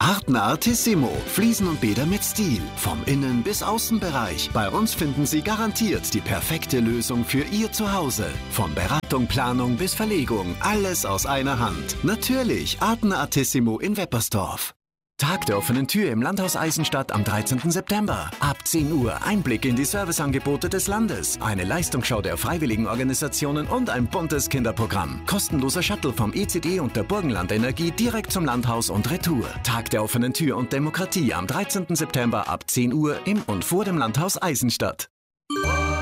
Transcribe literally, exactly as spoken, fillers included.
Artentissimo. Fliesen und Bäder mit Stil. Vom Innen- bis Außenbereich. Bei uns finden Sie garantiert die perfekte Lösung für Ihr Zuhause. Von Beratung, Planung bis Verlegung. Alles aus einer Hand. Natürlich Artentissimo in Weppersdorf. Tag der offenen Tür im Landhaus Eisenstadt am dreizehnten September. Ab zehn Uhr Einblick in die Serviceangebote des Landes, eine Leistungsschau der freiwilligen Organisationen und ein buntes Kinderprogramm. Kostenloser Shuttle vom E C D und der Burgenland Energie direkt zum Landhaus und Retour. Tag der offenen Tür und Demokratie am dreizehnten September ab zehn Uhr im und vor dem Landhaus Eisenstadt.